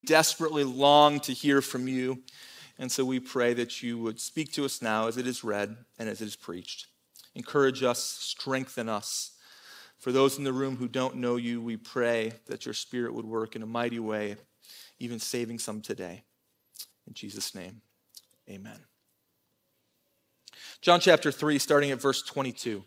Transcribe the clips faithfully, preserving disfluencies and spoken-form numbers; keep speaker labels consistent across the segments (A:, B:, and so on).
A: desperately long to hear from you. And so we pray that you would speak to us now as it is read and as it is preached. Encourage us, strengthen us. For those in the room who don't know you, we pray that your Spirit would work in a mighty way, even saving some today. In Jesus' name, amen. John chapter three, starting at verse twenty-two.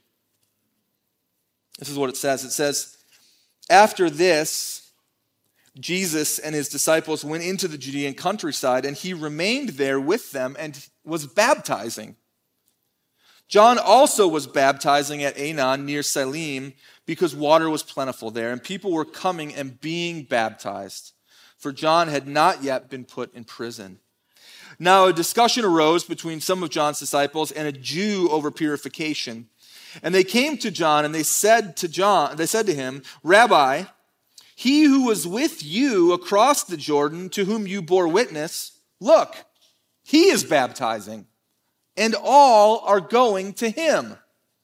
A: This is what it says. It says, "After this, Jesus and his disciples went into the Judean countryside, and he remained there with them and was baptizing. John also was baptizing at Aenon near Salim because water was plentiful there, and people were coming and being baptized, for John had not yet been put in prison. Now a discussion arose between some of John's disciples and a Jew over purification. And they came to John and they said to John, they said to him, 'Rabbi, he who was with you across the Jordan, to whom you bore witness, look, he is baptizing, and all are going to him.'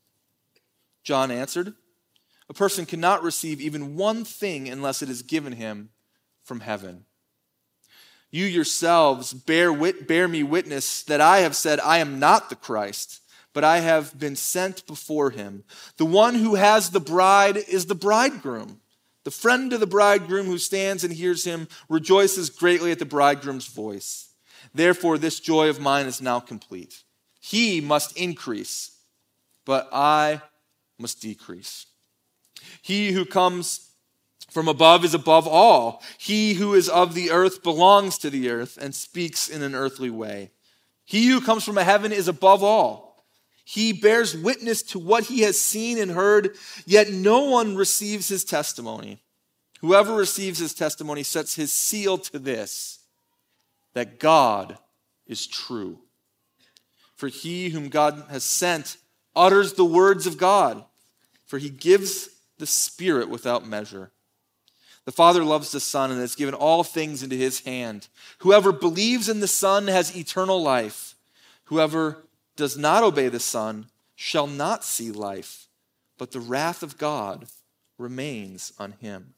A: John answered, 'A person cannot receive even one thing unless it is given him from heaven. You yourselves bear, wit- bear me witness that I have said I am not the Christ, but I have been sent before him. The one who has the bride is the bridegroom. The friend of the bridegroom who stands and hears him rejoices greatly at the bridegroom's voice. Therefore, this joy of mine is now complete. He must increase, but I must decrease. He who comes from above is above all. He who is of the earth belongs to the earth and speaks in an earthly way. He who comes from heaven is above all. He bears witness to what he has seen and heard, yet no one receives his testimony. Whoever receives his testimony sets his seal to this, that God is true. For he whom God has sent utters the words of God, for he gives the Spirit without measure. The Father loves the Son and has given all things into his hand. Whoever believes in the Son has eternal life. Whoever does not obey the Son shall not see life, but the wrath of God remains on him."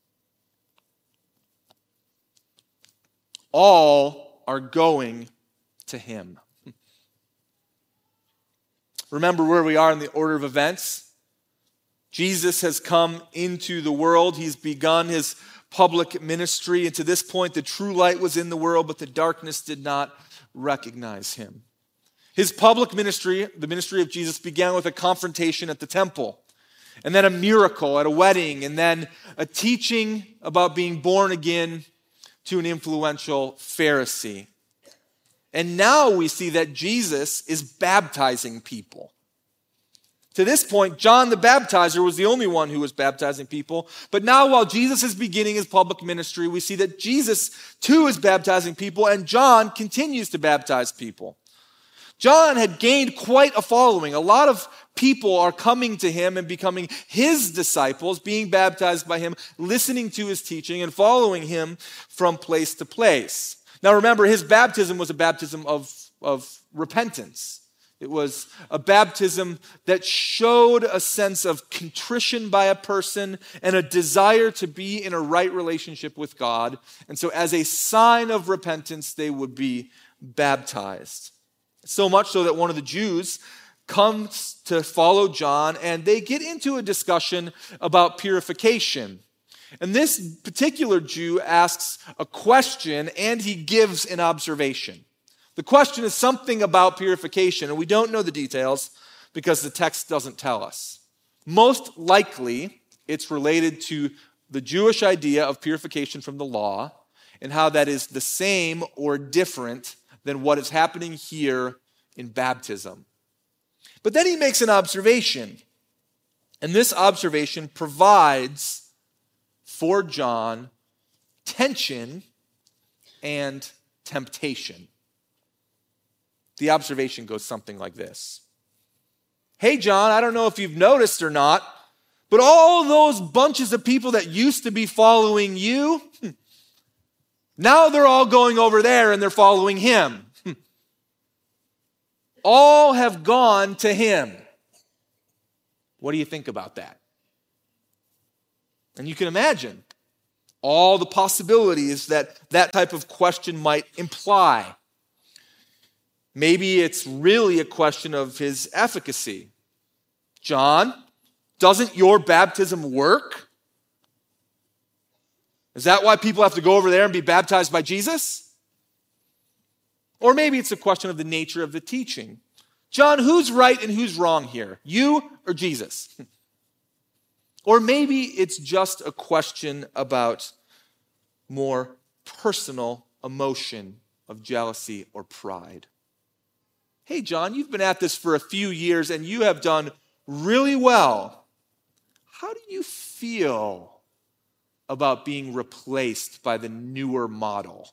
A: All are going to him. Remember where we are in the order of events. Jesus has come into the world. He's begun his public ministry. And to this point, the true light was in the world, but the darkness did not recognize him. His public ministry, the ministry of Jesus, began with a confrontation at the temple, and then a miracle at a wedding, and then a teaching about being born again to an influential Pharisee. And now we see that Jesus is baptizing people. To this point, John the Baptizer was the only one who was baptizing people. But now while Jesus is beginning his public ministry, we see that Jesus too is baptizing people, and John continues to baptize people. John had gained quite a following. A lot of people are coming to him and becoming his disciples, being baptized by him, listening to his teaching, and following him from place to place. Now remember, his baptism was a baptism of, of repentance. It was a baptism that showed a sense of contrition by a person and a desire to be in a right relationship with God. And so as a sign of repentance, they would be baptized. So much so that one of the Jews comes to follow John, and they get into a discussion about purification. And this particular Jew asks a question, and he gives an observation. The question is something about purification, and we don't know the details because the text doesn't tell us. Most likely, it's related to the Jewish idea of purification from the law and how that is the same or different than what is happening here in baptism. But then he makes an observation, and this observation provides for John tension and temptation. The observation goes something like this. "Hey, John, I don't know if you've noticed or not, but all those bunches of people that used to be following you, now they're all going over there and they're following him. All have gone to him." What do you think about that? And you can imagine, all the possibilities that that type of question might imply. Maybe it's really a question of his efficacy. John, doesn't your baptism work? Is that why people have to go over there and be baptized by Jesus? Or maybe it's a question of the nature of the teaching. John, who's right and who's wrong here? You or Jesus? Or maybe it's just a question about more personal emotion of jealousy or pride. Hey, John, you've been at this for a few years and you have done really well. How do you feel about being replaced by the newer model?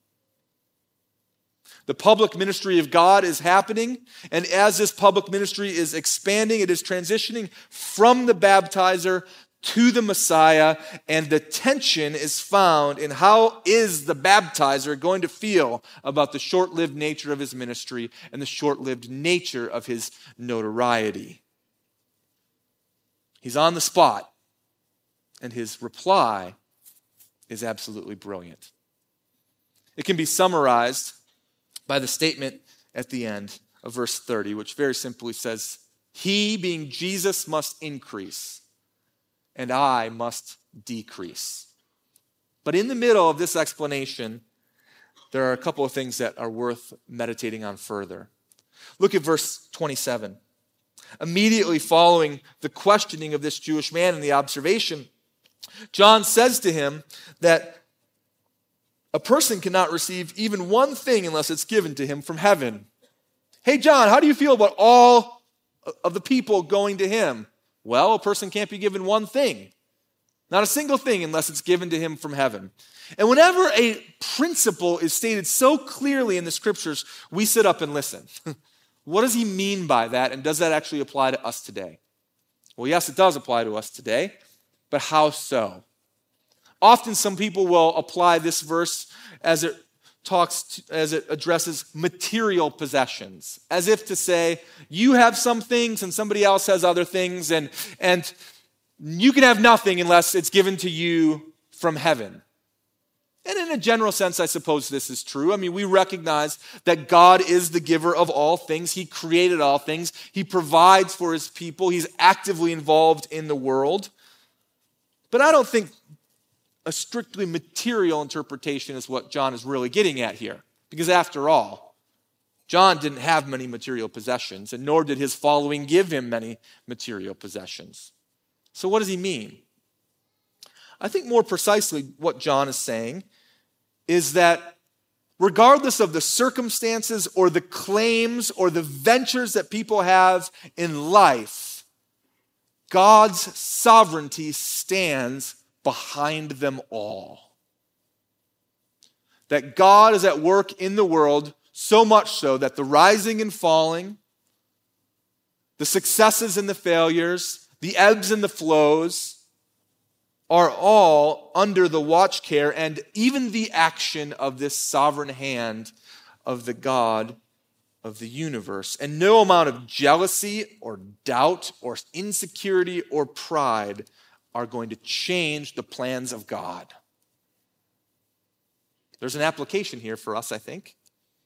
A: The public ministry of God is happening, and as this public ministry is expanding, it is transitioning from the baptizer to the Messiah, and the tension is found in how is the baptizer going to feel about the short-lived nature of his ministry and the short-lived nature of his notoriety. He's on the spot, and his reply is absolutely brilliant. It can be summarized by the statement at the end of verse thirty, which very simply says, "He, being Jesus, must increase, and I must decrease." But in the middle of this explanation, there are a couple of things that are worth meditating on further. Look at verse twenty-seven. Immediately following the questioning of this Jewish man and the observation, John says to him that a person cannot receive even one thing unless it's given to him from heaven. Hey, John, how do you feel about all of the people going to him? Well, a person can't be given one thing, not a single thing, unless it's given to him from heaven. And whenever a principle is stated so clearly in the scriptures, we sit up and listen. What does he mean by that, and does that actually apply to us today? Well, yes, it does apply to us today, but how so? Often some people will apply this verse as it talks, to, as it addresses material possessions, as if to say, you have some things and somebody else has other things, and, and you can have nothing unless it's given to you from heaven. And in a general sense, I suppose this is true. I mean, we recognize that God is the giver of all things. He created all things. He provides for his people. He's actively involved in the world. But I don't think a strictly material interpretation is what John is really getting at here. Because after all, John didn't have many material possessions, and nor did his following give him many material possessions. So what does he mean? I think more precisely what John is saying is that regardless of the circumstances or the claims or the ventures that people have in life, God's sovereignty stands behind them all. That God is at work in the world, so much so that the rising and falling, the successes and the failures, the ebbs and the flows are all under the watch care and even the action of this sovereign hand of the God of the universe. And no amount of jealousy or doubt or insecurity or pride are going to change the plans of God. There's an application here for us, I think.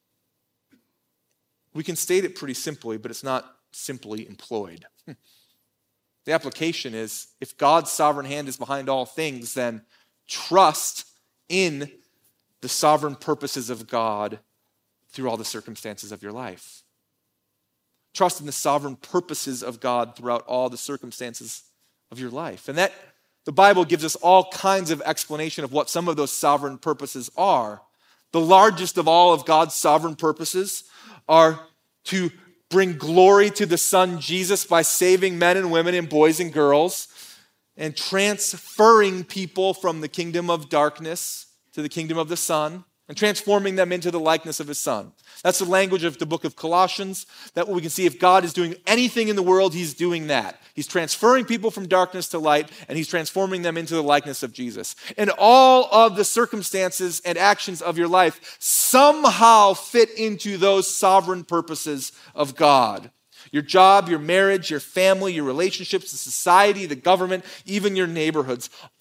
A: We can state it pretty simply, but it's not simply employed. The application is, if God's sovereign hand is behind all things, then trust in the sovereign purposes of God through all the circumstances of your life. Trust in the sovereign purposes of God throughout all the circumstances of your life. And that the Bible gives us all kinds of explanation of what some of those sovereign purposes are. The largest of all of God's sovereign purposes are to bring glory to the Son Jesus by saving men and women and boys and girls and transferring people from the kingdom of darkness to the kingdom of the Son and transforming them into the likeness of his Son. That's the language of the book of Colossians, that we can see if God is doing anything in the world, he's doing that. He's transferring people from darkness to light, and he's transforming them into the likeness of Jesus. And all of the circumstances and actions of your life somehow fit into those sovereign purposes of God. Your job, your marriage, your family, your relationships, the society, the government, even your neighborhoods.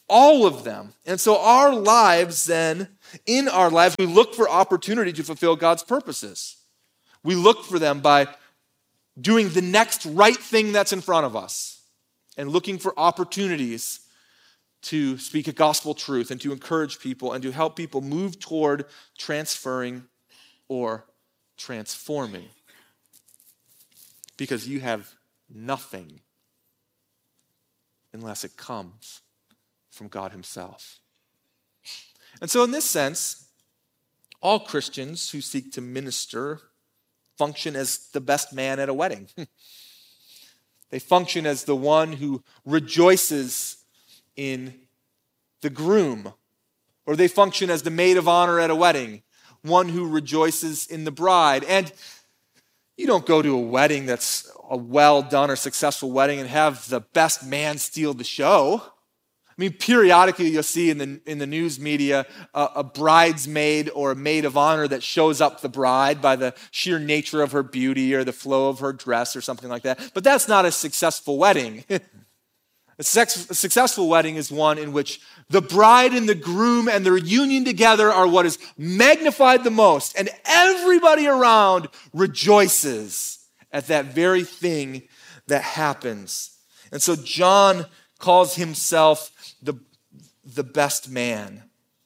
A: all of them. And so our lives then, in our lives, we look for opportunity to fulfill God's purposes. We look for them by doing the next right thing that's in front of us and looking for opportunities to speak a gospel truth and to encourage people and to help people move toward transferring or transforming. Because you have nothing unless it comes from God himself. And so in this sense, all Christians who seek to minister function as the best man at a wedding. They function as the one who rejoices in the groom, or they function as the maid of honor at a wedding, one who rejoices in the bride. And you don't go to a wedding that's a well-done or successful wedding and have the best man steal the show. I mean, periodically you'll see in the in the news media a, a bridesmaid or a maid of honor that shows up the bride by the sheer nature of her beauty or the flow of her dress or something like that. But that's not a successful wedding. A, sex, a successful wedding is one in which the bride and the groom and their union together are what is magnified the most, and everybody around rejoices at that very thing that happens. And so John calls himself the, the best man,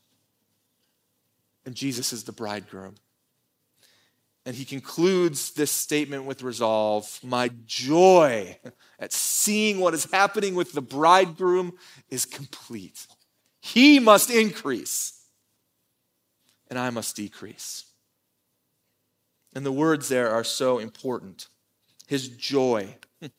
A: and Jesus is the bridegroom. And he concludes this statement with resolve. My joy at seeing what is happening with the bridegroom is complete. He must increase, and I must decrease. And the words there are so important. His joy,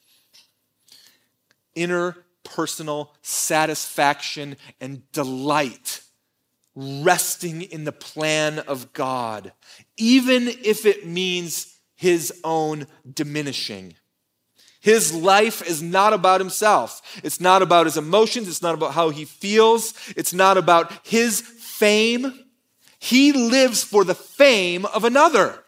A: inner personal satisfaction and delight, resting in the plan of God, even if it means his own diminishing. His life is not about himself. It's not about his emotions. It's not about how he feels. It's not about his fame. He lives for the fame of another.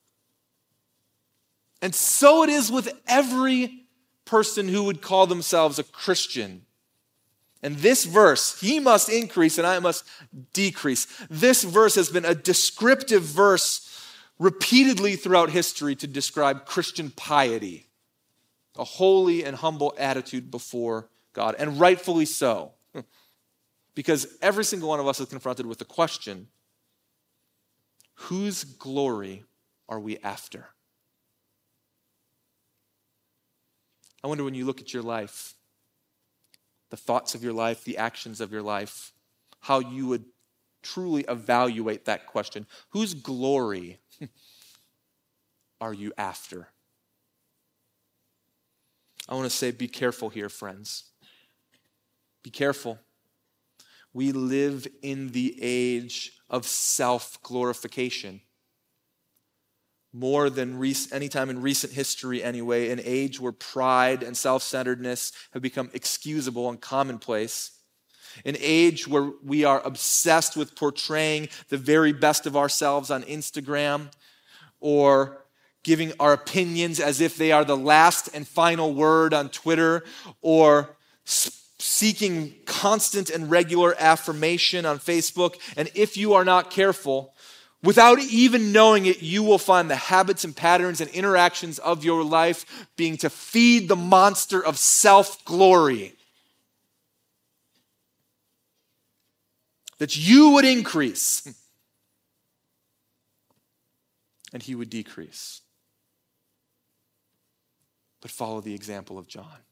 A: And so it is with every person who would call themselves a Christian. And this verse, he must increase and I must decrease. This verse has been a descriptive verse repeatedly throughout history to describe Christian piety, a holy and humble attitude before God, and rightfully so, because every single one of us is confronted with the question, whose glory are we after? I wonder when you look at your life, the thoughts of your life, the actions of your life, how you would truly evaluate that question. Whose glory are you after? I want to say be careful here, friends. Be careful. We live in the age of self-glorification. More than rec- any time in recent history anyway, an age where pride and self-centeredness have become excusable and commonplace. An age where we are obsessed with portraying the very best of ourselves on Instagram or giving our opinions as if they are the last and final word on Twitter, or seeking constant and regular affirmation on Facebook. And if you are not careful, without even knowing it, you will find the habits and patterns and interactions of your life being to feed the monster of self-glory. That you would increase and he would decrease. But follow the example of John.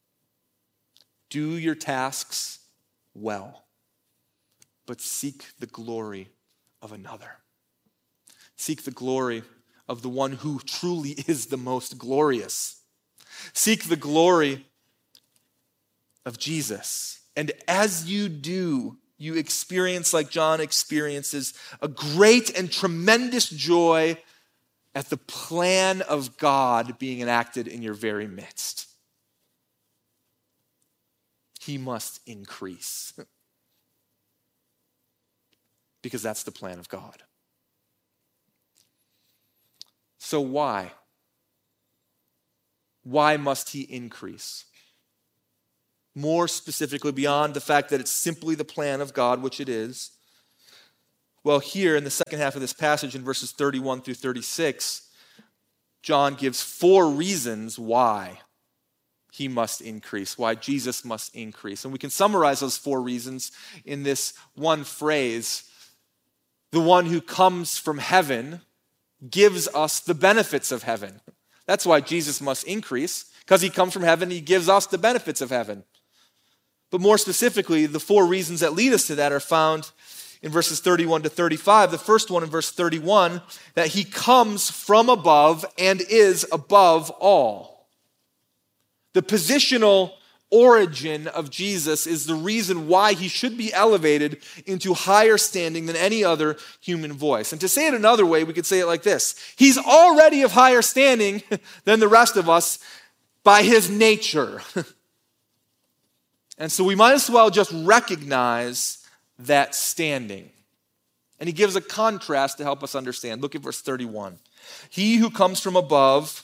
A: Do your tasks well, but seek the glory of another. Seek the glory of the one who truly is the most glorious. Seek the glory of Jesus. And as you do, you experience, like John experiences, a great and tremendous joy at the plan of God being enacted in your very midst. He must increase. Because that's the plan of God. So why? Why must he increase? more specifically beyond the fact that it's simply the plan of God, which it is? Well, here in the second half of this passage, in verses thirty-one through thirty-six, John gives four reasons why he must increase, why Jesus must increase. And we can summarize those four reasons in this one phrase: the one who comes from heaven gives us the benefits of heaven. That's why Jesus must increase, because he comes from heaven, he gives us the benefits of heaven. But more specifically, the four reasons that lead us to that are found in verses thirty-one to thirty-five. The first one in verse thirty-one, that he comes from above and is above all. The positional origin of Jesus is the reason why he should be elevated into higher standing than any other human voice. And to say it another way, we could say it like this: he's already of higher standing than the rest of us by his nature. And so we might as well just recognize that standing. And he gives a contrast to help us understand. Look at verse thirty-one. He who comes from above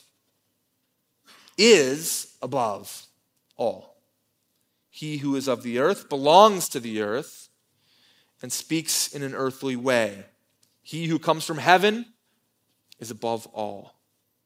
A: is above all. He who is of the earth belongs to the earth and speaks in an earthly way. He who comes from heaven is above all.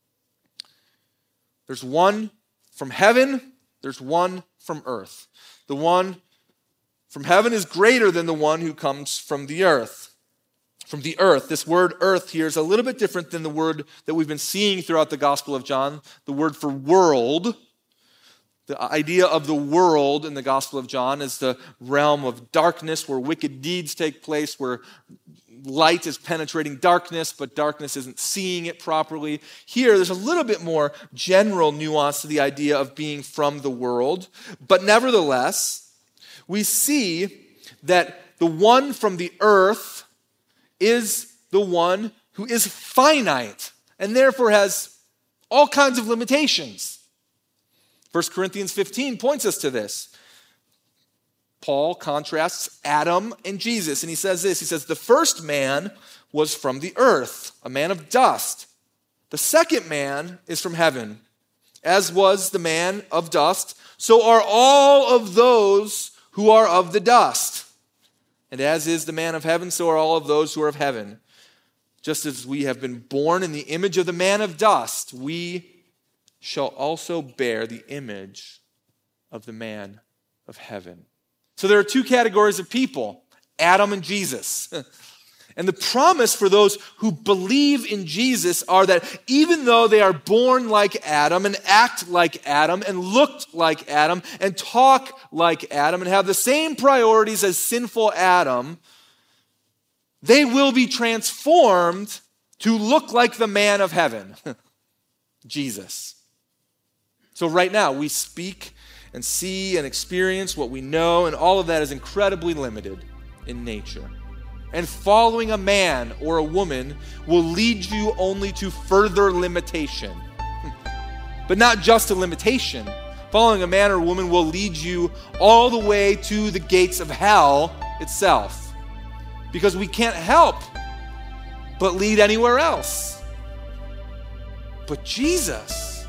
A: There's one from heaven, there's one from earth. The one from heaven is greater than the one who comes from the earth. From the earth, this word earth here is a little bit different than the word that we've been seeing throughout the Gospel of John, the word for world. The idea of the world in the Gospel of John is the realm of darkness where wicked deeds take place, where light is penetrating darkness, but darkness isn't seeing it properly. Here, there's a little bit more general nuance to the idea of being from the world. But nevertheless, we see that the one from the earth is the one who is finite and therefore has all kinds of limitations. First Corinthians fifteen points us to this. Paul contrasts Adam and Jesus, and he says this. He says, the first man was from the earth, a man of dust. The second man is from heaven. As was the man of dust, so are all of those who are of the dust. And as is the man of heaven, so are all of those who are of heaven. Just as we have been born in the image of the man of dust, we shall also bear the image of the man of heaven. So there are two categories of people, Adam and Jesus. And the promise for those who believe in Jesus are that even though they are born like Adam and act like Adam and look like Adam and talk like Adam and have the same priorities as sinful Adam, they will be transformed to look like the man of heaven, Jesus. So right now we speak and see and experience what we know, and all of that is incredibly limited in nature. And following a man or a woman will lead you only to further limitation. But not just a limitation. Following a man or a woman will lead you all the way to the gates of hell itself. Because we can't help but lead anywhere else. But Jesus,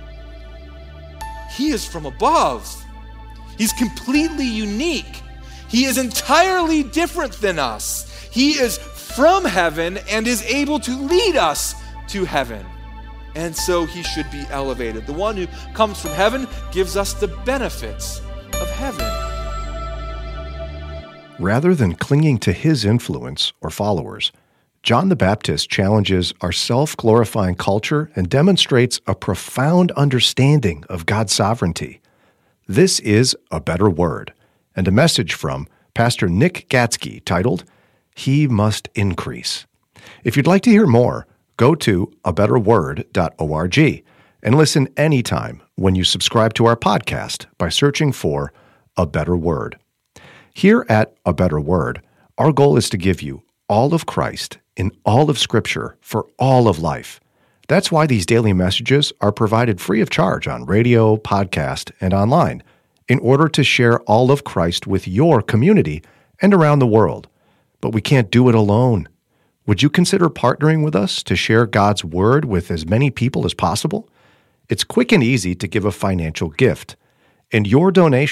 A: he is from above. He's completely unique. He is entirely different than us. He is from heaven and is able to lead us to heaven. And so he should be elevated. The one who comes from heaven gives us the benefits of heaven.
B: Rather than clinging to his influence or followers, John the Baptist challenges our self-glorifying culture and demonstrates a profound understanding of God's sovereignty. This is A Better Word, and a message from Pastor Nick Gatsky titled, He Must Increase. If you'd like to hear more, go to a better word dot org and listen anytime when you subscribe to our podcast by searching for A Better Word. Here at A Better Word, our goal is to give you all of Christ in all of Scripture for all of life. That's why these daily messages are provided free of charge on radio, podcast, and online, in order to share all of Christ with your community and around the world. But we can't do it alone. Would you consider partnering with us to share God's Word with as many people as possible? It's quick and easy to give a financial gift, and your donation,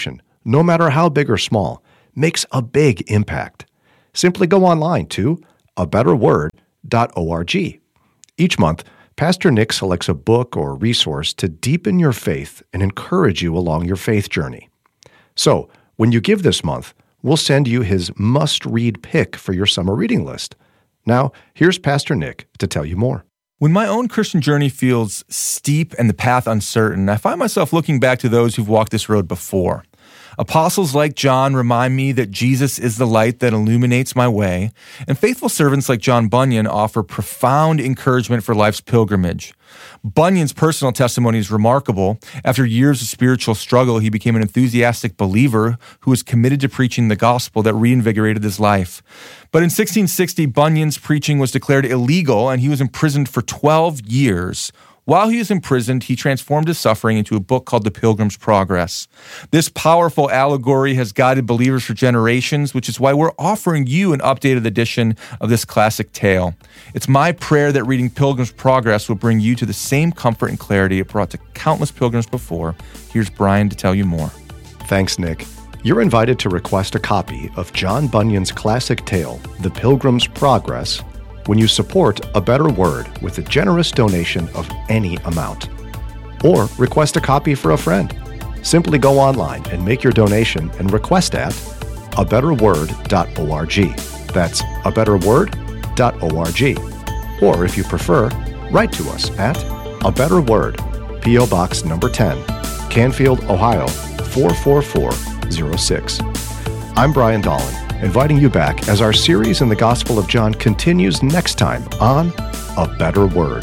B: no matter how big or small, makes a big impact. Simply go online to a better word dot org. Each month, Pastor Nick selects a book or resource to deepen your faith and encourage you along your faith journey. So, when you give this month, we'll send you his must-read pick for your summer reading list. Now, here's Pastor Nick to tell you more.
A: When my own Christian journey feels steep and the path uncertain, I find myself looking back to those who've walked this road before. Apostles like John remind me that Jesus is the light that illuminates my way, and faithful servants like John Bunyan offer profound encouragement for life's pilgrimage. Bunyan's personal testimony is remarkable. After years of spiritual struggle, he became an enthusiastic believer who was committed to preaching the gospel that reinvigorated his life. But in sixteen sixty, Bunyan's preaching was declared illegal, and he was imprisoned for twelve years. While he was imprisoned, he transformed his suffering into a book called The Pilgrim's Progress. This powerful allegory has guided believers for generations, which is why we're offering you an updated edition of this classic tale. It's my prayer that reading Pilgrim's Progress will bring you to the same comfort and clarity it brought to countless pilgrims before. Here's Brian to tell you more.
B: Thanks, Nick. You're invited to request a copy of John Bunyan's classic tale, The Pilgrim's Progress, when you support A Better Word with a generous donation of any amount. Or request a copy for a friend. Simply go online and make your donation and request at a better word dot org. That's a better word dot org. Or if you prefer, write to us at A Better Word, P O Box number ten, Canfield, Ohio, four four four zero six. I'm Brian Dolan, inviting you back as our series in the Gospel of John continues next time on A Better Word.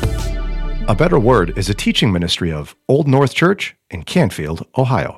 B: A Better Word is a teaching ministry of Old North Church in Canfield, Ohio.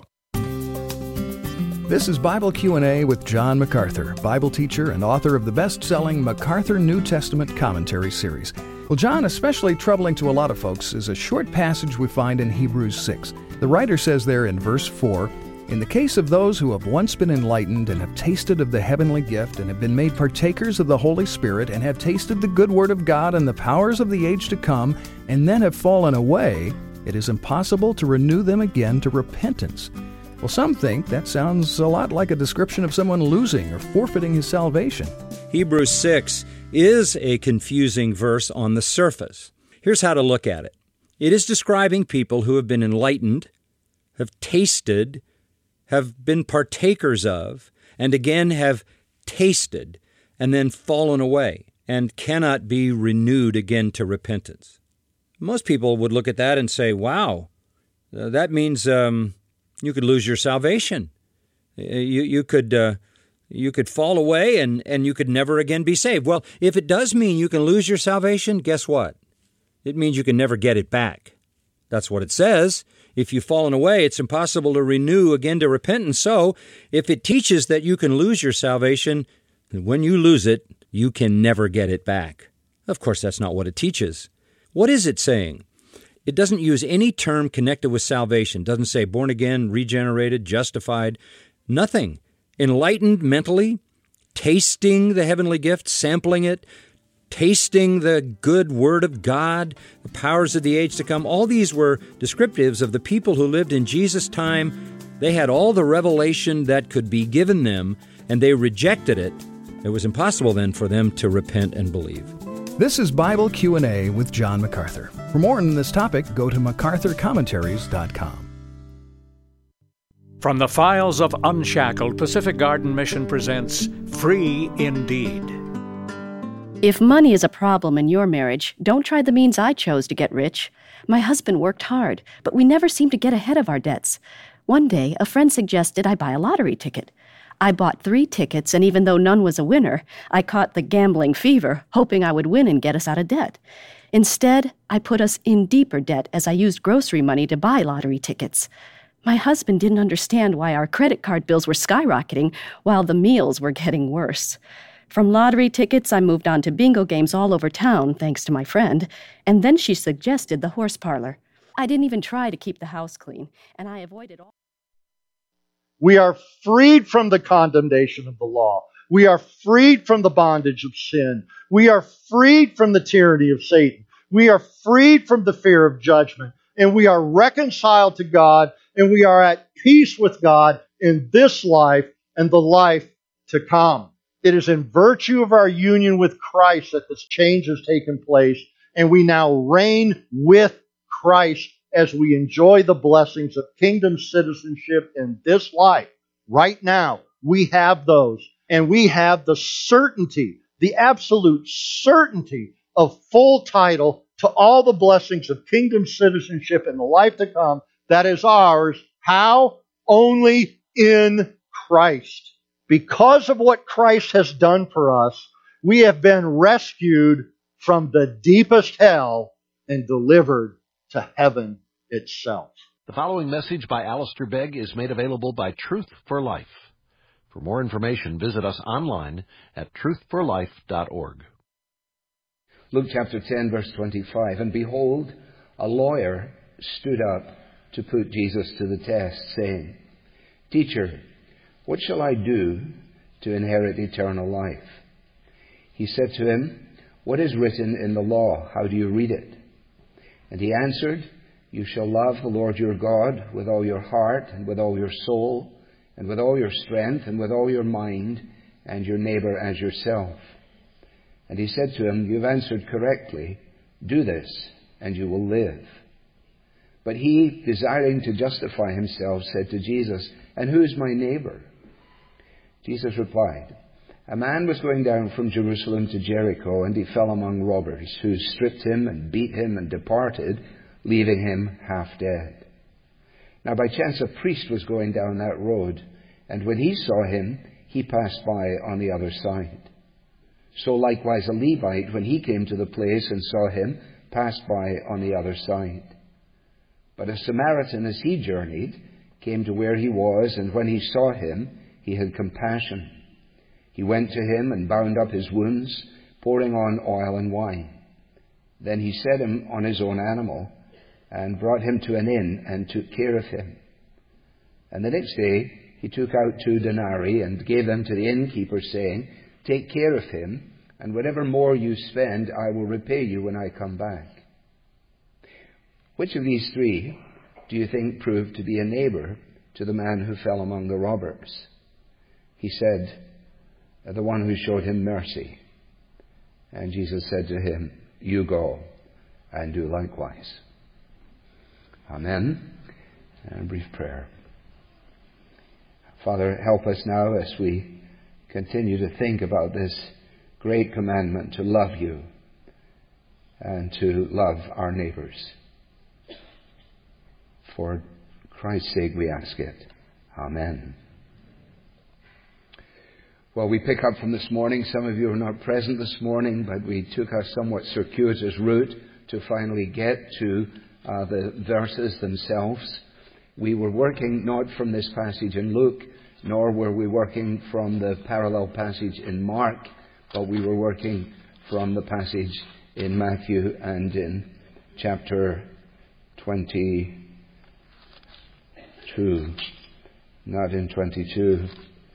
C: This is Bible Q and A with John MacArthur, Bible teacher and author of the best-selling MacArthur New Testament Commentary series. Well, John, especially troubling to a lot of folks, is a short passage we find in Hebrews six. The writer says there in verse four, "In the case of those who have once been enlightened and have tasted of the heavenly gift and have been made partakers of the Holy Spirit and have tasted the good word of God and the powers of the age to come and then have fallen away, it is impossible to renew them again to repentance." Well, some think that sounds a lot like a description of someone losing or forfeiting his salvation.
D: Hebrews six is a confusing verse on the surface. Here's how to look at it. It is describing people who have been enlightened, have tasted, have been partakers of, and again have tasted, and then fallen away, and cannot be renewed again to repentance. Most people would look at that and say, wow, uh, that means um, you could lose your salvation. You, you could uh, you could fall away, and, and you could never again be saved. Well, if it does mean you can lose your salvation, guess what? It means you can never get it back. That's what it says. If you've fallen away, it's impossible to renew again to repentance. So, if it teaches that you can lose your salvation, when you lose it, you can never get it back. Of course, that's not what it teaches. What is it saying? It doesn't use any term connected with salvation. It doesn't say born again, regenerated, justified. Nothing. Enlightened mentally, tasting the heavenly gift, sampling it, tasting the good word of God, the powers of the age to come. All these were descriptives of the people who lived in Jesus' time. They had all the revelation that could be given them, and they rejected it. It was impossible then for them to repent and believe.
C: This is Bible Q and A with John MacArthur. For more on this topic, go to macarthur commentaries dot com.
E: From the files of Unshackled, Pacific Garden Mission presents Free Indeed.
F: If money is a problem in your marriage, don't try the means I chose to get rich. My husband worked hard, but we never seemed to get ahead of our debts. One day, a friend suggested I buy a lottery ticket. I bought three tickets, and even though none was a winner, I caught the gambling fever, hoping I would win and get us out of debt. Instead, I put us in deeper debt as I used grocery money to buy lottery tickets. My husband didn't understand why our credit card bills were skyrocketing while the meals were getting worse. From lottery tickets, I moved on to bingo games all over town, thanks to my friend, and then she suggested the horse parlor. I didn't even try to keep the house clean, and I avoided all...
G: We are freed from the condemnation of the law. We are freed from the bondage of sin. We are freed from the tyranny of Satan. We are freed from the fear of judgment. And we are reconciled to God, and we are at peace with God, in this life and the life to come. It is in virtue of our union with Christ that this change has taken place, and we now reign with Christ as we enjoy the blessings of kingdom citizenship in this life. Right now, we have those, and we have the certainty, the absolute certainty of full title to all the blessings of kingdom citizenship in the life to come that is ours. How? Only in Christ. Because of what Christ has done for us, we have been rescued from the deepest hell and delivered to heaven itself.
H: The following message by Alistair Begg is made available by Truth for Life. For more information, visit us online at truth for life dot org.
I: Luke chapter ten, verse twenty-five. And behold, a lawyer stood up to put Jesus to the test, saying, Teacher, what shall I do to inherit eternal life? He said to him, What is written in the law? How do you read it? And he answered, You shall love the Lord your God with all your heart and with all your soul and with all your strength and with all your mind, and your neighbor as yourself. And he said to him, You've answered correctly. Do this, and you will live. But he, desiring to justify himself, said to Jesus, And who is my neighbor? Jesus replied, A man was going down from Jerusalem to Jericho, and he fell among robbers, who stripped him and beat him and departed, leaving him half dead. Now by chance a priest was going down that road, and when he saw him, he passed by on the other side. So likewise a Levite, when he came to the place and saw him, passed by on the other side. But a Samaritan, as he journeyed, came to where he was, and when he saw him, he had compassion. He went to him and bound up his wounds, pouring on oil and wine. Then he set him on his own animal, and brought him to an inn, and took care of him. And the next day he took out two denarii, and gave them to the innkeeper, saying, Take care of him, and whatever more you spend, I will repay you when I come back. Which of these three do you think proved to be a neighbor to the man who fell among the robbers? He said, The one who showed him mercy. And Jesus said to him, You go and do likewise. Amen. And a brief prayer. Father, help us now as we continue to think about this great commandment to love you and to love our neighbors. For Christ's sake we ask it. Amen. Well, we pick up from this morning. Some of you are not present this morning, but we took a somewhat circuitous route to finally get to uh, the verses themselves. We were working not from this passage in Luke, nor were we working from the parallel passage in Mark, but we were working from the passage in Matthew and in chapter twenty-two. Not in twenty-two.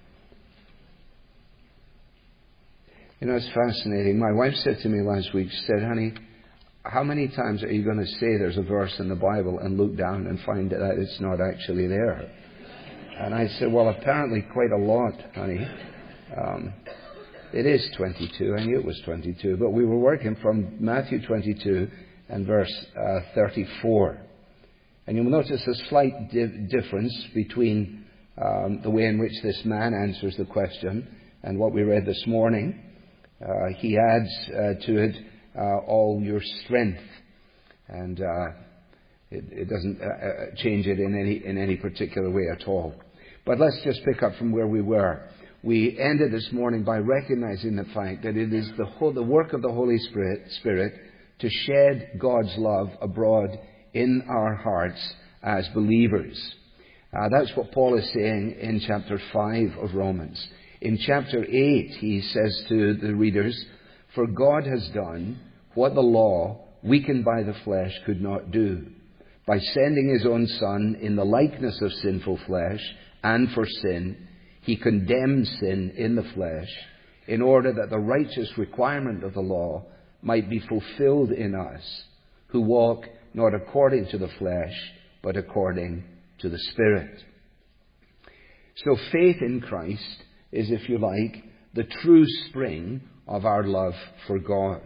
I: You know, it's fascinating. My wife said to me last week, she said, honey, how many times are you going to say there's a verse in the Bible and look down and find that it's not actually there? And I said, well, apparently quite a lot, honey. Um, it is twenty-two. I knew it was twenty-two. But we were working from Matthew twenty-two and verse uh, thirty-four. And you'll notice a slight di- difference between um, the way in which this man answers the question and what we read this morning. Uh, he adds uh, to it uh, all your strength, and uh, it, it doesn't uh, change it in any in any particular way at all. But let's just pick up from where we were. We ended this morning by recognizing the fact that it is the whole, the work of the Holy Spirit, Spirit to shed God's love abroad in our hearts as believers. Uh, that's what Paul is saying in chapter five of Romans. In chapter eight, he says to the readers, For God has done what the law, weakened by the flesh, could not do, by sending his own Son in the likeness of sinful flesh, and for sin, he condemned sin in the flesh, in order that the righteous requirement of the law might be fulfilled in us, who walk not according to the flesh, but according to the Spirit. So faith in Christ is, if you like, the true spring of our love for God.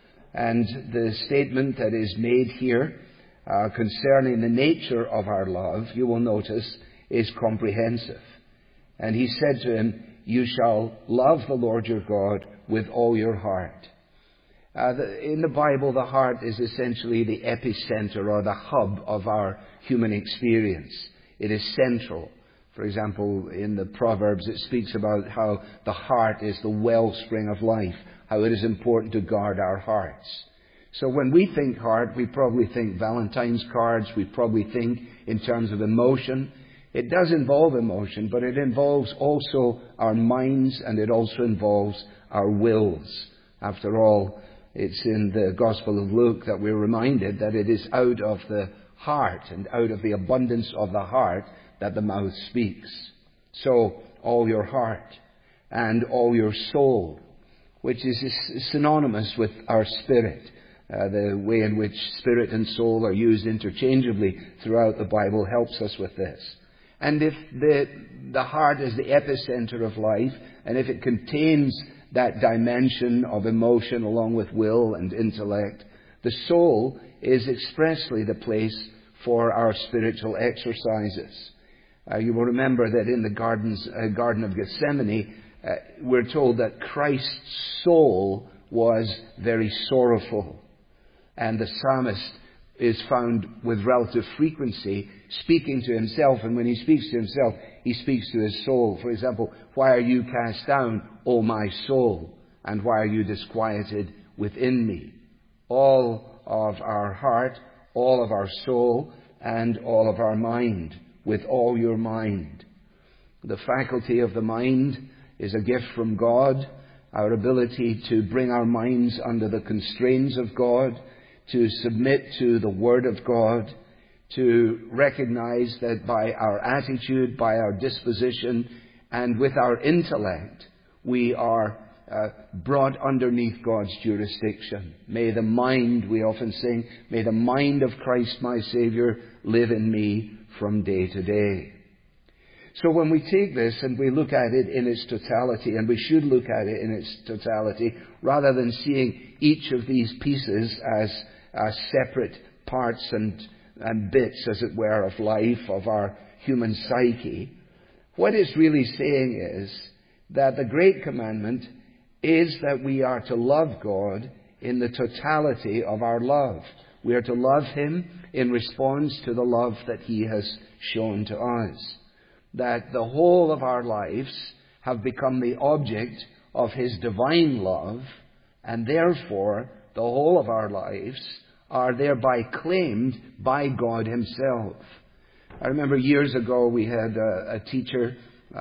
I: And the statement that is made here uh, concerning the nature of our love, you will notice, is comprehensive. And he said to him, "You shall love the Lord your God with all your heart." Uh, the, in the Bible, the heart is essentially the epicenter or the hub of our human experience. It is central. For example, in the Proverbs, it speaks about how the heart is the wellspring of life, how it is important to guard our hearts. So when we think heart, we probably think Valentine's cards, we probably think in terms of emotion. It does involve emotion, but it involves also our minds, and it also involves our wills. After all, it's in the Gospel of Luke that we're reminded that it is out of the heart and out of the abundance of the heart that the mouth speaks. So, all your heart and all your soul, which is synonymous with our spirit. Uh, the way in which spirit and soul are used interchangeably throughout the Bible helps us with this. And if the, the heart is the epicenter of life, and if it contains that dimension of emotion along with will and intellect, the soul is expressly the place for our spiritual exercises. Uh, you will remember that in the gardens, uh, Garden of Gethsemane, uh, we're told that Christ's soul was very sorrowful. And the psalmist is found with relative frequency speaking to himself. And when he speaks to himself, he speaks to his soul. For example, "Why are you cast down, O my soul? And why are you disquieted within me?" All of our heart, all of our soul, and all of our mind. With all your mind. The faculty of the mind is a gift from God. Our ability to bring our minds under the constraints of God, to submit to the Word of God, to recognize that by our attitude, by our disposition, and with our intellect, we are uh, brought underneath God's jurisdiction. May the mind, we often sing, may the mind of Christ my Savior live in me from day to day. So when we take this and we look at it in its totality, and we should look at it in its totality, rather than seeing each of these pieces as, as separate parts and, and bits, as it were, of life, of our human psyche, what it's really saying is that the great commandment is that we are to love God in the totality of our love. We are to love Him in response to the love that He has shown to us. That the whole of our lives have become the object of His divine love, and therefore the whole of our lives are thereby claimed by God Himself. I remember years ago we had a, a teacher,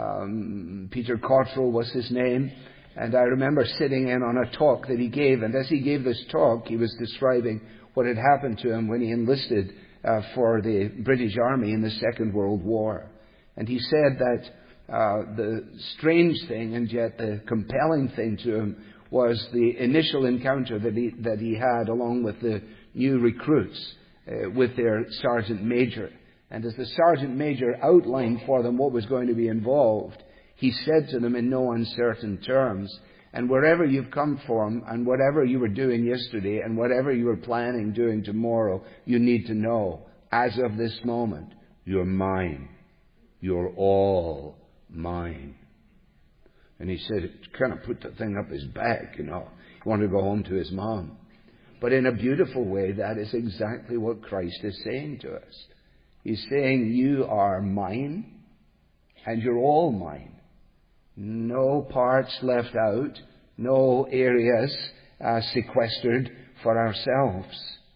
I: um, Peter Cottrell was his name, and I remember sitting in on a talk that he gave, and as he gave this talk, he was describing what had happened to him when he enlisted uh, for the British Army in the Second World War. And he said that uh, the strange thing, and yet the compelling thing to him, was the initial encounter that he, that he had along with the new recruits uh, with their Sergeant Major. And as the Sergeant Major outlined for them what was going to be involved, he said to them in no uncertain terms, "And wherever you've come from, and whatever you were doing yesterday, and whatever you were planning doing tomorrow, you need to know, as of this moment, you're mine. You're all mine." And he said it kind of put the thing up his back, you know. He wanted to go home to his mom. But in a beautiful way, that is exactly what Christ is saying to us. He's saying, you are mine, and you're all mine. No parts left out, no areas uh, sequestered for ourselves.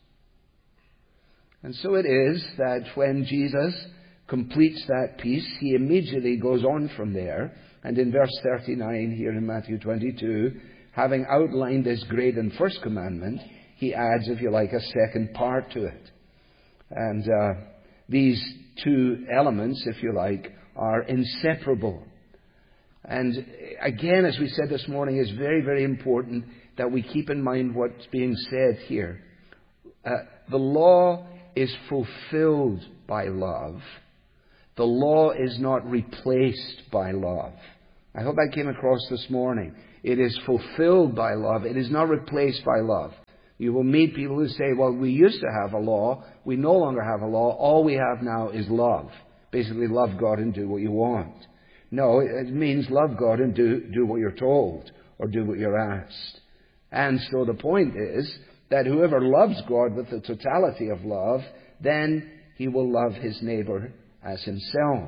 I: And so it is that when Jesus completes that piece, He immediately goes on from there. And in verse thirty-nine here in Matthew twenty-two, having outlined this great and first commandment, He adds, if you like, a second part to it. And uh, these two elements, if you like, are inseparable. And again, as we said this morning, it's very, very important that we keep in mind what's being said here. Uh, the law is fulfilled by love. The law is not replaced by love. I hope that came across this morning. It is fulfilled by love. It is not replaced by love. You will meet people who say, well, we used to have a law. We no longer have a law. All we have now is love. Basically, love God and do what you want. No, it means love God and do, do what you're told or do what you're asked. And so the point is that whoever loves God with the totality of love, then he will love his neighbor as himself.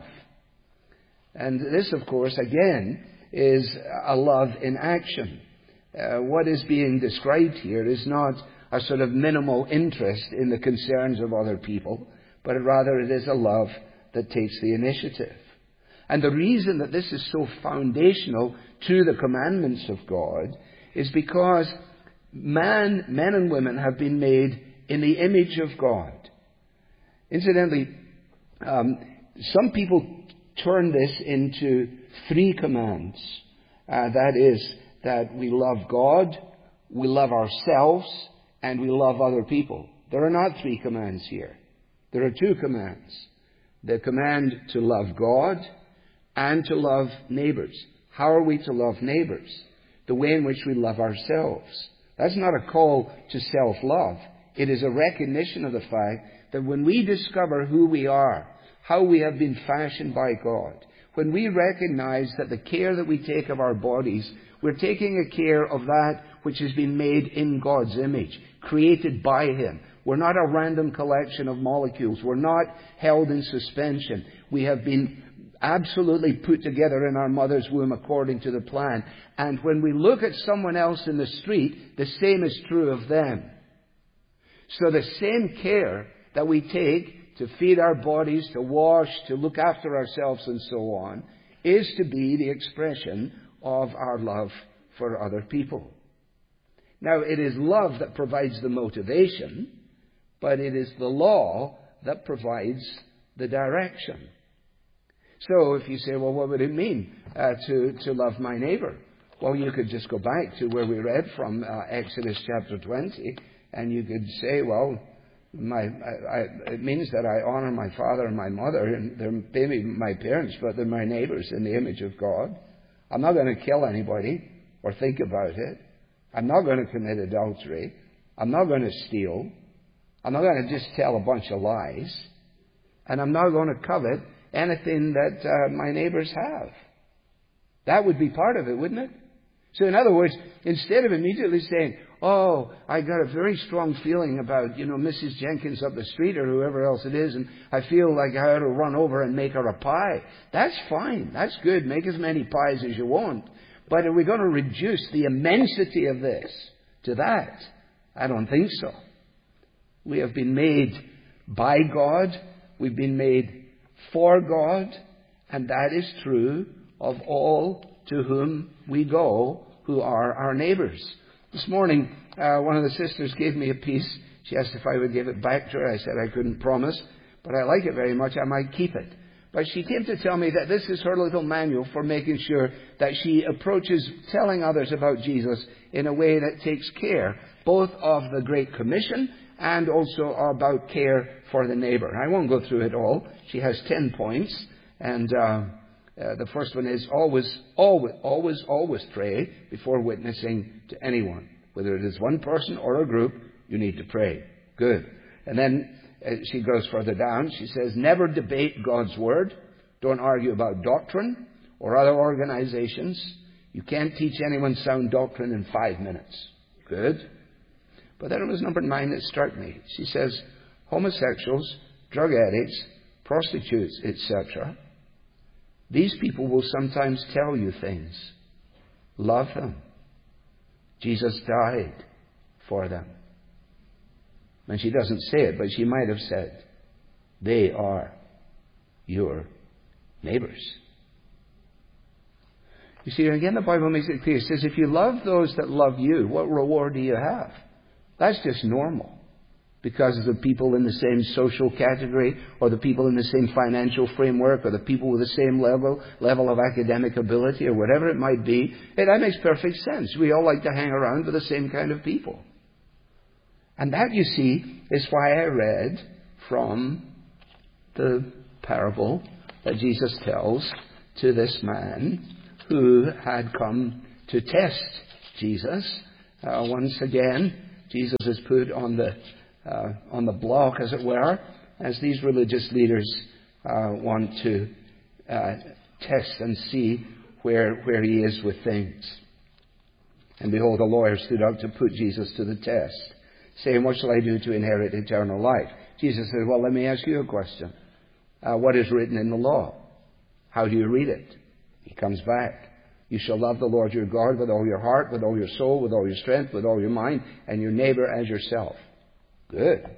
I: And this, of course, again, is a love in action. Uh, what is being described here is not a sort of minimal interest in the concerns of other people, but rather it is a love that takes the initiative. And the reason that this is so foundational to the commandments of God is because man, men and women have been made in the image of God. Incidentally, um, some people turn this into three commands. Uh, that is, that we love God, we love ourselves, and we love other people. There are not three commands here. There are two commands. The command to love God and to love neighbors. How are we to love neighbors? The way in which we love ourselves. That's not a call to self-love. It is a recognition of the fact that when we discover who we are, how we have been fashioned by God, when we recognize that the care that we take of our bodies, we're taking a care of that which has been made in God's image, created by Him. We're not a random collection of molecules. We're not held in suspension. We have been absolutely put together in our mother's womb according to the plan. And when we look at someone else in the street, the same is true of them. So the same care that we take to feed our bodies, to wash, to look after ourselves and so on, is to be the expression of our love for other people. Now, it is love that provides the motivation, but it is the law that provides the direction. So if you say, well, what would it mean uh, to, to love my neighbor? Well, you could just go back to where we read from uh, Exodus chapter twenty, and you could say, well, my, I, I, it means that I honor my father and my mother, and they're maybe my parents, but they're my neighbors in the image of God. I'm not going to kill anybody or think about it. I'm not going to commit adultery. I'm not going to steal. I'm not going to just tell a bunch of lies. And I'm not going to covet anything that uh, my neighbors have. That would be part of it, wouldn't it? So in other words, instead of immediately saying, oh, I got a very strong feeling about, you know, Missus Jenkins up the street or whoever else it is, and I feel like I ought to run over and make her a pie. That's fine. That's good. Make as many pies as you want. But are we going to reduce the immensity of this to that? I don't think so. We have been made by God. We've been made for God. And that is true of all to whom we go, who are our neighbors. This morning, uh, one of the sisters gave me a piece. She asked if I would give it back to her. I said I couldn't promise, but I like it very much. I might keep it. But she came to tell me that this is her little manual for making sure that she approaches telling others about Jesus in a way that takes care both of the Great Commission and also about care for the neighbor. I won't go through it all. She has ten points, and uh, uh, the first one is always, always, always, always pray before witnessing to anyone. Whether it is one person or a group, you need to pray. Good. And then uh, she goes further down. She says, never debate God's Word. Don't argue about doctrine or other organizations. You can't teach anyone sound doctrine in five minutes. Good. But then it was number nine that struck me. She says, homosexuals, drug addicts, prostitutes, et cetera, these people will sometimes tell you things. Love them. Jesus died for them. And she doesn't say it, but she might have said, they are your neighbors. You see, again, the Bible makes it clear. It says, if you love those that love you, what reward do you have? That's just normal. Because of the people in the same social category, or the people in the same financial framework, or the people with the same level level of academic ability, or whatever it might be. Hey, that makes perfect sense. We all like to hang around with the same kind of people. And that, you see, is why I read from the parable that Jesus tells to this man who had come to test Jesus. Uh, once again, Jesus is put on the uh, on the block, as it were, as these religious leaders uh, want to uh, test and see where where he is with things. And behold, a lawyer stood up to put Jesus to the test, saying, "What shall I do to inherit eternal life?" Jesus said, "Well, let me ask you a question. Uh, what is written in the law? How do you read it?" He comes back. "You shall love the Lord your God with all your heart, with all your soul, with all your strength, with all your mind, and your neighbor as yourself." Good.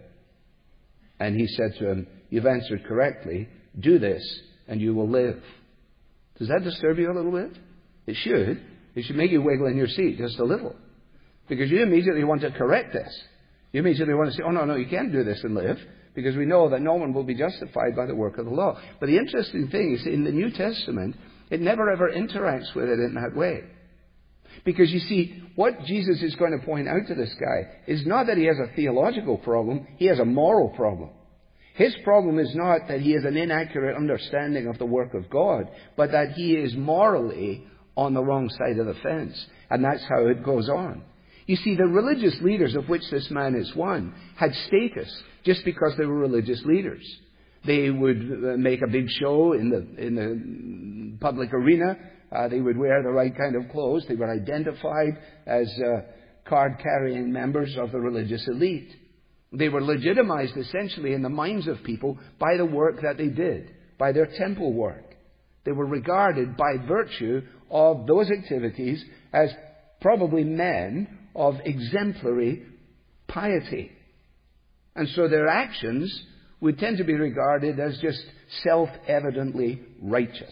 I: And he said to him, "You've answered correctly. Do this, and you will live." Does that disturb you a little bit? It should. It should make you wiggle in your seat just a little. Because you immediately want to correct this. You immediately want to say, "Oh, no, no, you can't do this and live." Because we know that no one will be justified by the work of the law. But the interesting thing is, in the New Testament, it never ever interacts with it in that way. Because you see, what Jesus is going to point out to this guy is not that he has a theological problem, he has a moral problem. His problem is not that he has an inaccurate understanding of the work of God, but that he is morally on the wrong side of the fence. And that's how it goes on. You see, the religious leaders, of which this man is one, had status just because they were religious leaders. They would make a big show in the in the public arena. Uh, they would wear the right kind of clothes. They were identified as uh, card-carrying members of the religious elite. They were legitimized essentially in the minds of people by the work that they did, by their temple work. They were regarded by virtue of those activities as probably men of exemplary piety. And so their actions would tend to be regarded as just self-evidently righteous.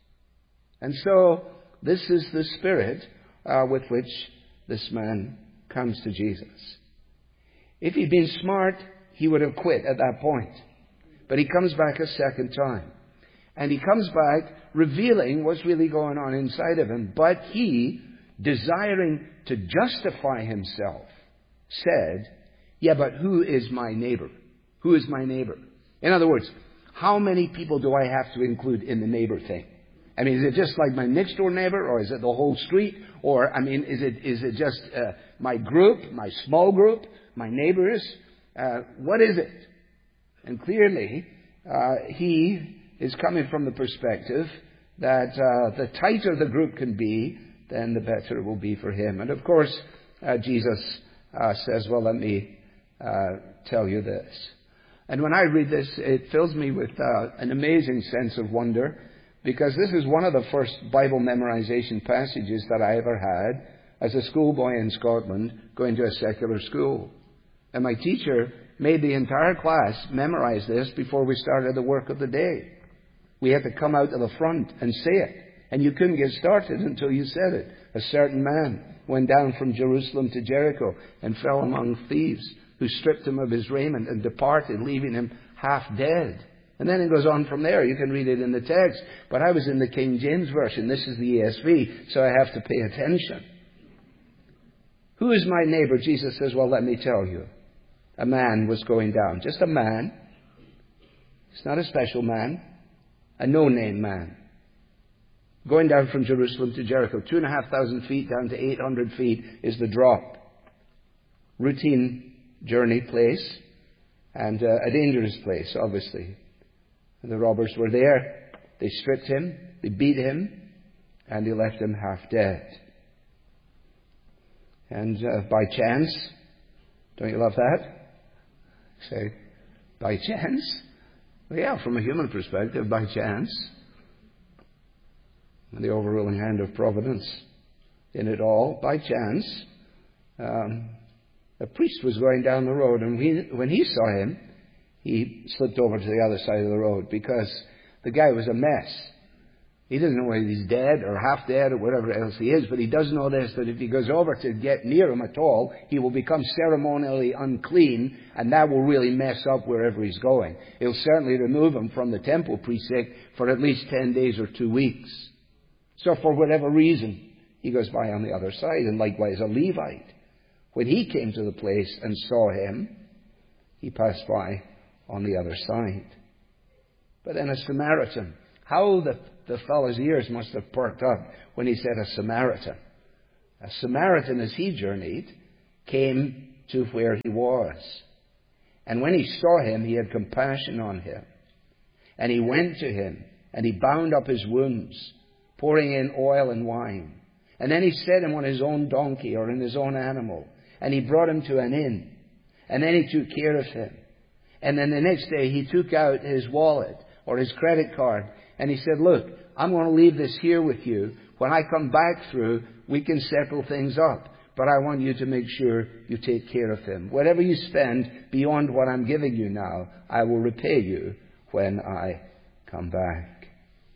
I: And so this is the spirit uh, with which this man comes to Jesus. If he'd been smart, he would have quit at that point. But he comes back a second time. And he comes back revealing what's really going on inside of him. But he, desiring to justify himself, said, "Yeah, but who is my neighbor? Who is my neighbor?" In other words, how many people do I have to include in the neighbor thing? I mean, is it just like my next door neighbor, or is it the whole street? Or, I mean, is it is it just uh, my group, my small group, my neighbors? Uh, what is it? And clearly, uh, he is coming from the perspective that uh, the tighter the group can be, then the better it will be for him. And of course, uh, Jesus uh, says, "Well, let me uh, tell you this." And when I read this, it fills me with uh, an amazing sense of wonder, because this is one of the first Bible memorization passages that I ever had as a schoolboy in Scotland going to a secular school. And my teacher made the entire class memorize this before we started the work of the day. We had to come out to the front and say it. And you couldn't get started until you said it. "A certain man went down from Jerusalem to Jericho and fell among thieves, who stripped him of his raiment and departed, leaving him half dead." And then it goes on from there. You can read it in the text. But I was in the King James Version. This is the E S V, so I have to pay attention. "Who is my neighbor?" Jesus says, "Well, let me tell you. A man was going down." Just a man. It's not a special man. A no-name man. Going down from Jerusalem to Jericho. Two and a half thousand feet down to eight hundred feet is the drop. Routine journey place. And uh, a dangerous place, obviously. And the robbers were there. They stripped him. They beat him. And they left him half dead. And uh, by chance, don't you love that? Say, by chance? Well, yeah, from a human perspective, by chance. And the overruling hand of providence in it all, by chance. Um, a priest was going down the road, and we, when he saw him, he slipped over to the other side of the road, because the guy was a mess. He doesn't know whether he's dead or half dead or whatever else he is, but he does know this, that if he goes over to get near him at all, he will become ceremonially unclean, and that will really mess up wherever he's going. It'll certainly remove him from the temple precinct for at least ten days or two weeks. So for whatever reason, he goes by on the other side, and likewise a Levite. When he came to the place and saw him, he passed by on the other side. But then a Samaritan, How the, the fellow's ears must have perked up when he said a Samaritan. A Samaritan, as he journeyed, came to where he was. And when he saw him, he had compassion on him. And he went to him, and he bound up his wounds, pouring in oil and wine. And then he set him on his own donkey or in his own animal. And he brought him to an inn. And then he took care of him. And then the next day he took out his wallet or his credit card. And he said, look, I'm going to leave this here with you. When I come back through, we can settle things up. But I want you to make sure you take care of him. Whatever you spend beyond what I'm giving you now, I will repay you when I come back.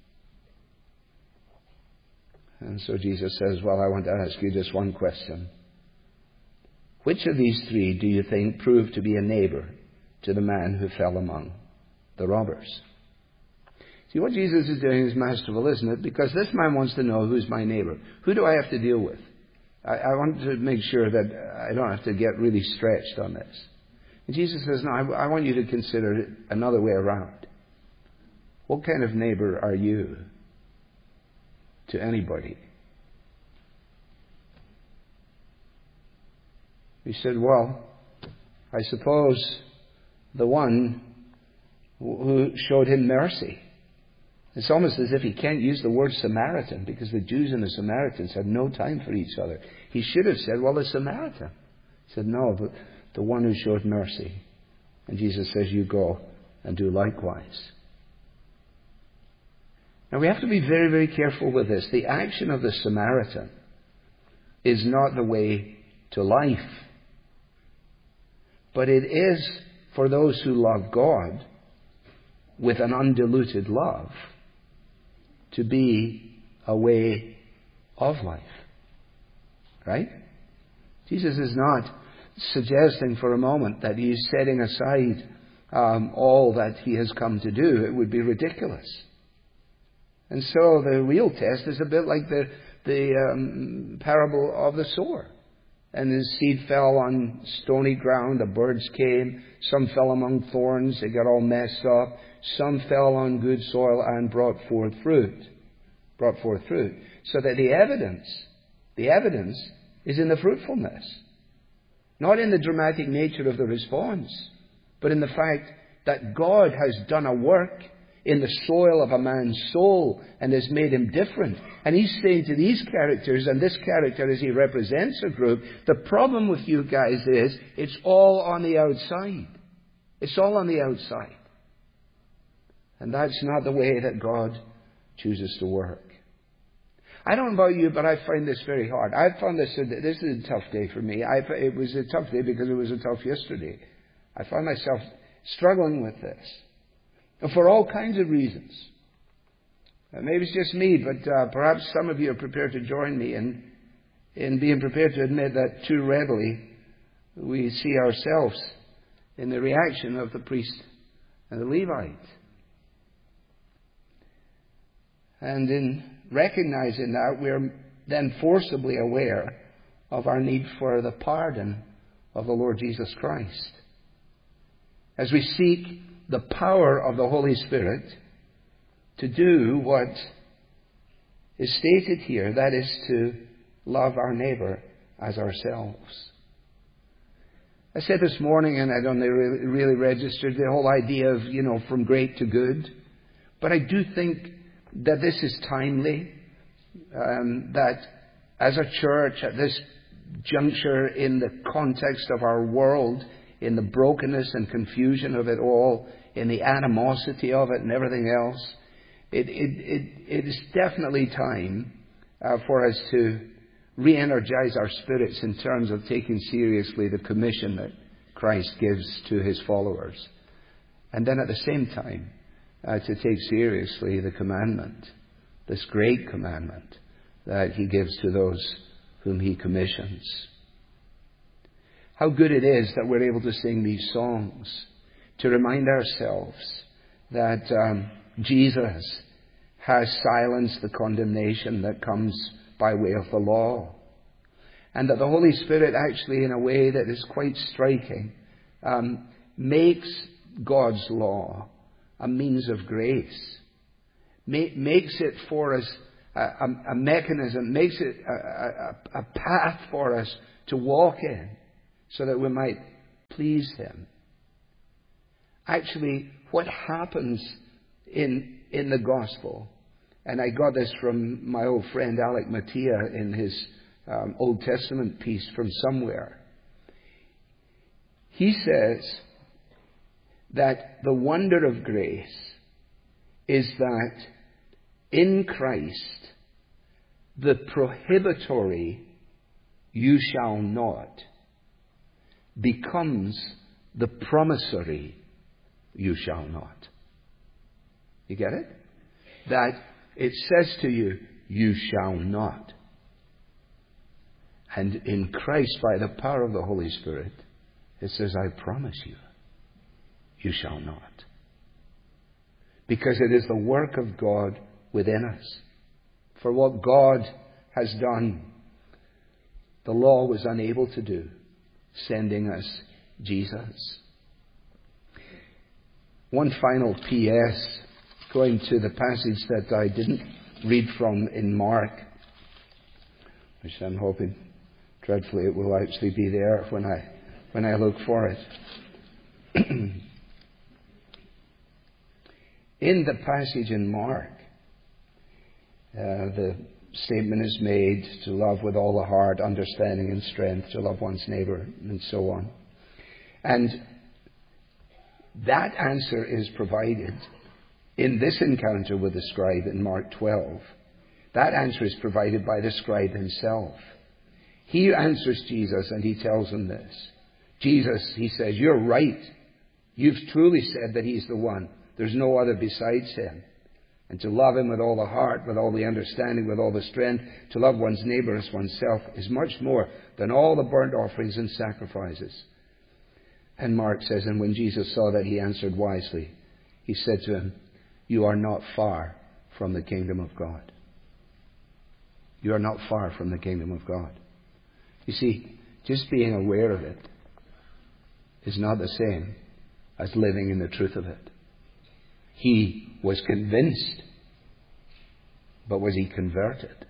I: And so Jesus says, well, I want to ask you just one question. Which of these three do you think proved to be a neighbor to the man who fell among the robbers? See, what Jesus is doing is masterful, isn't it? Because this man wants to know, who's my neighbor? Who do I have to deal with? I, I want to make sure that I don't have to get really stretched on this. And Jesus says, no, I, I want you to consider it another way around. What kind of neighbor are you to anybody? He said, well, I suppose the one who showed him mercy. It's almost as if he can't use the word Samaritan because the Jews and the Samaritans had no time for each other. He should have said, well, the Samaritan. He said, no, but the one who showed mercy. And Jesus says, you go and do likewise. Now we have to be very, very careful with this. The action of the Samaritan is not the way to life. But it is for those who love God with an undiluted love to be a way of life. Right? Jesus is not suggesting for a moment that he's setting aside um, all that he has come to do. It would be ridiculous. And so the real test is a bit like the, the um, parable of the sower. And his seed fell on stony ground, the birds came, some fell among thorns, they got all messed up. Some fell on good soil and brought forth fruit. Brought forth fruit. So that the evidence, the evidence is in the fruitfulness. Not in the dramatic nature of the response, but in the fact that God has done a work in the soil of a man's soul and has made him different. And he's saying to these characters, and this character as he represents a group, the problem with you guys is it's all on the outside. It's all on the outside. And that's not the way that God chooses to work. I don't know about you, but I find this very hard. I found this, this is a tough day for me. I, it was a tough day because it was a tough yesterday. I found myself struggling with this. For all kinds of reasons. Uh, maybe it's just me, but uh, perhaps some of you are prepared to join me in, in being prepared to admit that too readily we see ourselves in the reaction of the priest and the Levite. And in recognizing that, we're then forcibly aware of our need for the pardon of the Lord Jesus Christ. As we seek the power of the Holy Spirit to do what is stated here, that is to love our neighbor as ourselves. I said this morning, and I don't really, really registered the whole idea of, you know, from great to good. But I do think that this is timely, um, that as a church at this juncture in the context of our world, in the brokenness and confusion of it all, in the animosity of it and everything else, it, it, it, it is definitely time uh, for us to re-energize our spirits in terms of taking seriously the commission that Christ gives to his followers. And then at the same time, uh, to take seriously the commandment, this great commandment that he gives to those whom he commissions. How good it is that we're able to sing these songs to remind ourselves that um, Jesus has silenced the condemnation that comes by way of the law. And that the Holy Spirit actually, in a way that is quite striking, um, makes God's law a means of grace. ma- makes it for us a, a, a mechanism, makes it a, a, a path for us to walk in so that we might please Him. Actually, what happens in, in the gospel, and I got this from my old friend Alec Mattia in his um, Old Testament piece from somewhere. He says that the wonder of grace is that in Christ, the prohibitory "you shall not" becomes the promissory "you shall not." You get it? That it says to you, "you shall not." And in Christ, by the power of the Holy Spirit, it says, "I promise you, you shall not." Because it is the work of God within us. For what God has done, the law was unable to do, sending us Jesus. One final P S, going to the passage that I didn't read from in Mark, which I'm hoping dreadfully it will actually be there when I when I look for it. In the passage in Mark, uh, the statement is made to love with all the heart, understanding, and strength, to love one's neighbor, and so on. And that answer is provided in this encounter with the scribe in Mark twelve. That answer is provided by the scribe himself. He answers Jesus and he tells him this. Jesus, he says, "You're right. You've truly said that He's the one. There's no other besides Him. And to love Him with all the heart, with all the understanding, with all the strength, to love one's neighbor as oneself is much more than all the burnt offerings and sacrifices." And Mark says, and when Jesus saw that, He answered wisely. He said to him, "You are not far from the kingdom of God." You are not far from the kingdom of God. You see, just being aware of it is not the same as living in the truth of it. He was convinced, but was he converted?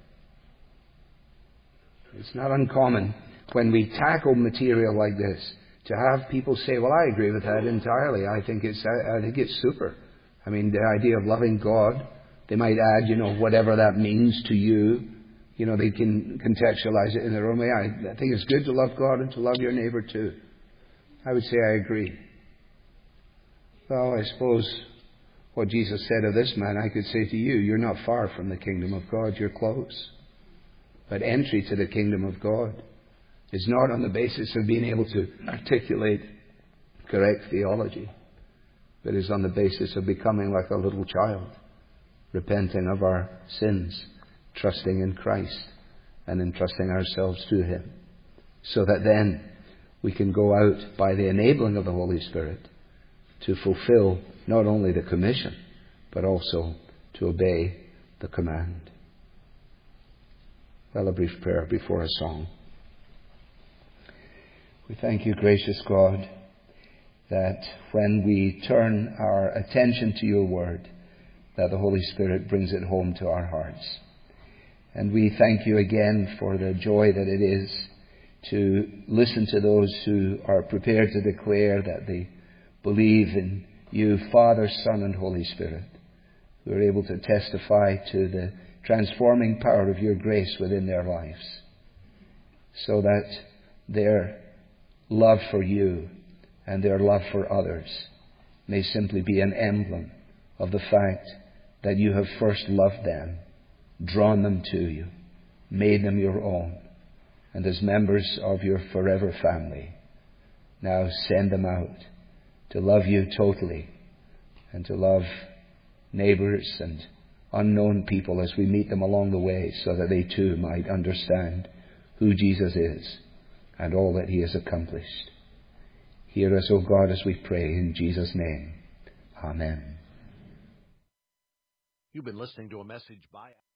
I: It's not uncommon when we tackle material like this to have people say, "Well, I agree with that entirely. I think it's I think it's super." I mean, the idea of loving God, they might add, you know, whatever that means to you. You know, they can contextualize it in their own way. I, I think it's good to love God and to love your neighbor too. I would say I agree. Well, I suppose what Jesus said of this man, I could say to you, you're not far from the kingdom of God. You're close. But entry to the kingdom of God is not on the basis of being able to articulate correct theology, but is on the basis of becoming like a little child, repenting of our sins, trusting in Christ, and entrusting ourselves to Him, so that then we can go out by the enabling of the Holy Spirit to fulfill not only the commission, but also to obey the command. Well, a brief prayer before a song. We thank you, gracious God, that when we turn our attention to your word, that the Holy Spirit brings it home to our hearts. And we thank you again for the joy that it is to listen to those who are prepared to declare that they believe in you, Father, Son, and Holy Spirit, who are able to testify to the transforming power of your grace within their lives, so that their love for you and their love for others may simply be an emblem of the fact that you have first loved them, drawn them to you, made them your own, and as members of your forever family, now send them out to love you totally and to love neighbors and unknown people as we meet them along the way, so that they too might understand who Jesus is and all that He has accomplished. Hear us, O God, as we pray in Jesus' name. Amen.
H: You've been listening to a message by